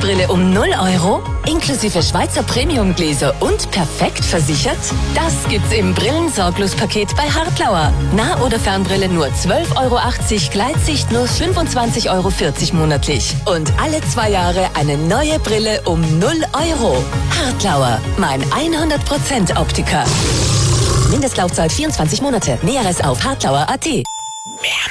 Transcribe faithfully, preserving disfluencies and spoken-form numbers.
Sonnenbrille um null Euro? Inklusive Schweizer Premiumgläser und perfekt versichert? Das gibt's im Brillensorglos-Paket bei Hartlauer. Nah- oder Fernbrille nur zwölf Euro achtzig, Gleitsicht nur fünfundzwanzig Euro vierzig monatlich. Und alle zwei Jahre eine neue Brille um null Euro. Hartlauer, mein hundert Prozent Optiker. Mindestlaufzeit vierundzwanzig Monate. Näheres auf hartlauer punkt at.